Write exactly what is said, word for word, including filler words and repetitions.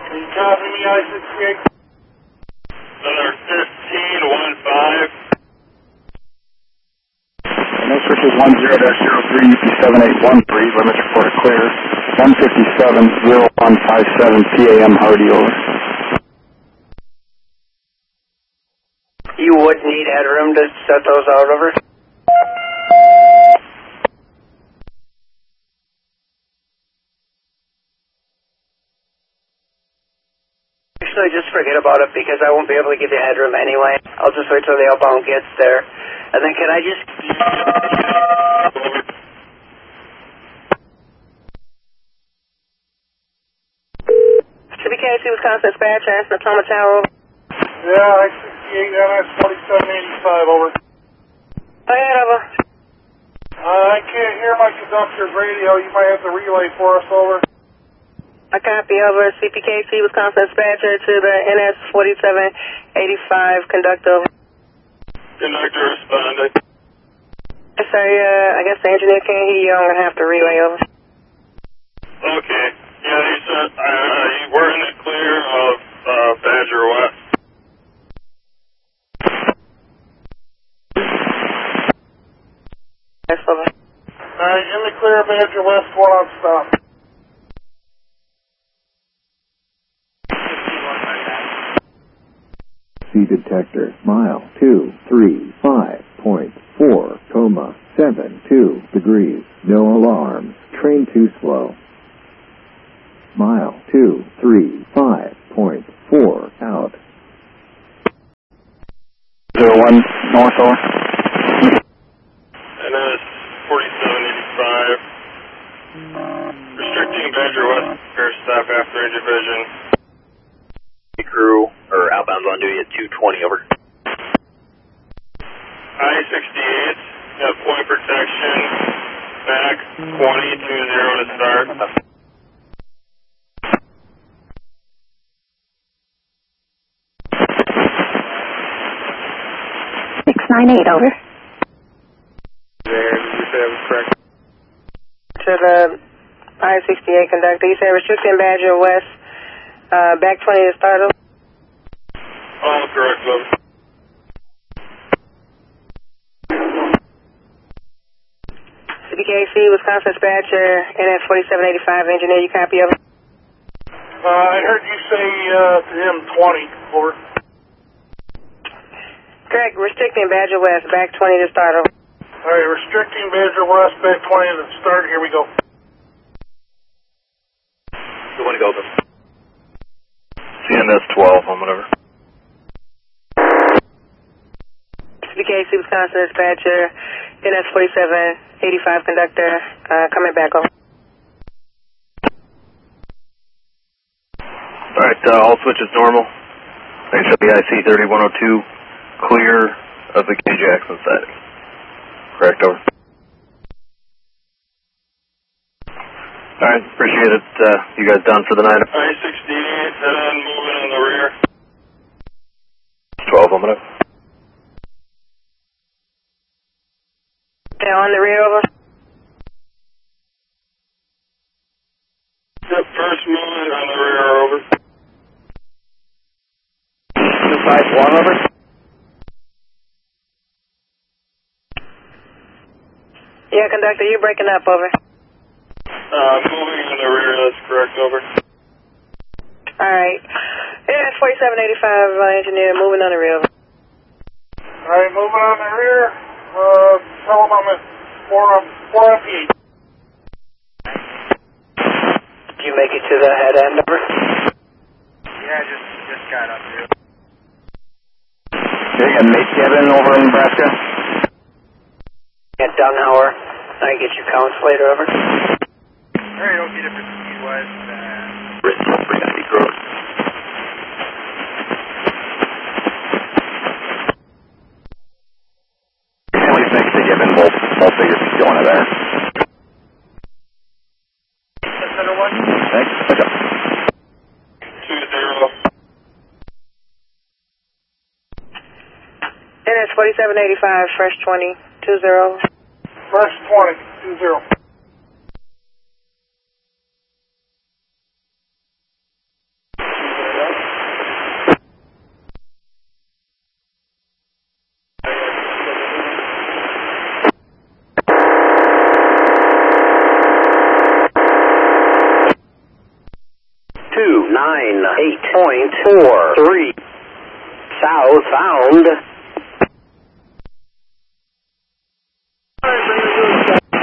You copy me, I sixty-eight? Another fifteen one five. Next switch is one zero dash zero three seven eight one three, limit report clear. one fifty-seven zero one five seven P A M Hardy, over. You would need headroom to set those out, over. Actually, just forget about it because I won't be able to give you headroom anyway. I'll just wait till the outbound gets there. And then can I just... C B K C Wisconsin Dispatcher, Natoma Tower. Yeah, I sixty-eight N S forty-seven eighty-five, over. Go ahead, over. Uh, I can't hear my conductor's radio. You might have to relay for us, over. I copy, over. C P K C Wisconsin Dispatcher to the N S forty-seven eighty-five conductor. Conductor responded. Sorry, uh, I guess the engineer can't hear you. I'm going to have to relay, over. Okay. Yeah, he said uh, we're in the clear of uh, Badger West. Yes, over. Alright, in the clear, Badger West, one on stop. C detector, mile two three five point four, coma seven two degrees, no alarms, train too slow. Mile two three five point four, out. zero one north, over. N S forty-seven eighty-five. Restricting Badger West air stop after division. Crew, or outbound on duty at two twenty, over. I sixty-eight, got point protection, back twenty two zero to start. six nine eight, over. There, you said it was correct. To the I sixty-eight conductor, you said restricting Badger West, uh, back twenty to start, over. All correct, over. C B K C Wisconsin Dispatcher, N S forty-seven eighty-five, engineer, you copy, over. Uh, I heard you say uh, to him twenty, over. Correct, restricting Badger West, back twenty to start, over. Alright, restricting Badger West, back twenty to start, here we go. two one, go, over. C N S twelve, on whatever. C B K C Wisconsin Dispatcher, N S forty-seven eighty-five conductor, uh, coming back, over. Alright, uh, all switches normal. H W I C thirty-one oh two, clear of the K Jackson setting. Correct, over. Alright, appreciate it. Uh, you guys done for the night? I sixty-eight, and then moving in the rear. twelve, I'm gonna. Yeah, on the rear, over. Yep, first moving on the rear, over. two five one, over. Yeah, conductor, you're breaking up, over. Uh, moving in the rear, that's correct, over. Alright. Yeah, it's forty-seven eighty-five, uh, engineer, moving on the rear, over. Alright, moving on the rear. Uh, tell him I'm at four M P eight. Did you make it to the head end, over? Yeah, just just got up here. Okay, and Nate Kevin over in Nebraska. At Dunhauer. I can get your counts later, over. Alright, okay, to proceed west. Uh, Bristol, Briandy Road. Please make the given, we'll, we'll figure going to there. Center one. Thanks, pick up. two zero. N S forty-seven eighty-five, fresh twenty, two zero. Fresh twenty, two zero. eight point four three. Southbound.